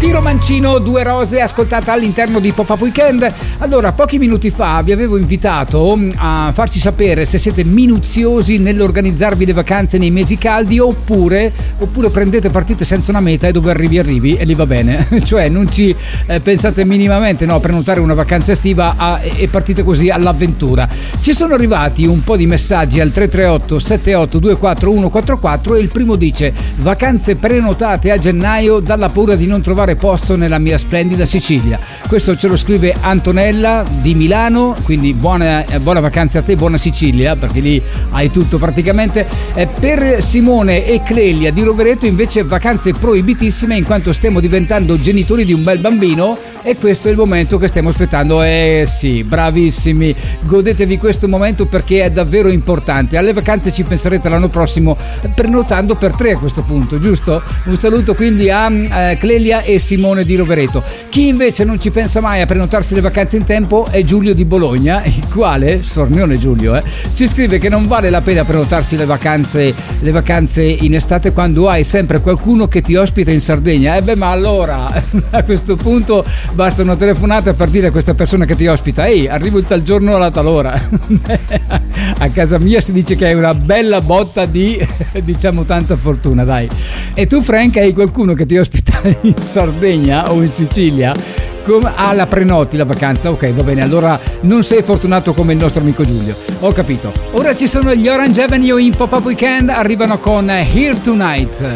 Ciro Mancino, Due rose, ascoltata all'interno di Pop-Up Weekend. Allora, pochi minuti fa vi avevo invitato a farci sapere se siete minuziosi nell'organizzarvi le vacanze nei mesi caldi oppure prendete partite senza una meta e dove arrivi e lì va bene. Cioè non ci pensate minimamente a prenotare una vacanza estiva e partite così all'avventura. Ci sono arrivati un po' di messaggi al 338 7824 144 e il primo dice: vacanze prenotate a gennaio dalla paura di non trovare posto nella mia splendida Sicilia. Questo ce lo scrive Antonella di Milano, quindi buona vacanza a te, buona Sicilia, perché lì hai tutto praticamente. Per Simone e Clelia di Rovereto invece vacanze proibitissime in quanto stiamo diventando genitori di un bel bambino e questo è il momento che stiamo aspettando. Sì, bravissimi, godetevi questo momento perché è davvero importante. Alle vacanze ci penserete l'anno prossimo prenotando per 3 a questo punto, giusto? Un saluto quindi a Clelia e Simone di Rovereto. Chi invece non ci pensa mai a prenotarsi le vacanze in tempo è Giulio di Bologna, il quale, sornione Giulio, ci scrive che non vale la pena prenotarsi le vacanze in estate quando hai sempre qualcuno che ti ospita in Sardegna. Ma allora a questo punto basta una telefonata per dire a questa persona che ti ospita: ehi, arrivo il tal giorno alla tal ora. A casa mia si dice che hai una bella botta di diciamo tanta fortuna, dai. E tu, Frank, hai qualcuno che ti ospita in Sardegna o in Sicilia? La prenoti la vacanza? Ok, va bene, allora non sei fortunato come il nostro amico Giulio, ho capito. Ora ci sono gli Orange Avenue in Pop-Up Weekend, arrivano con Here Tonight.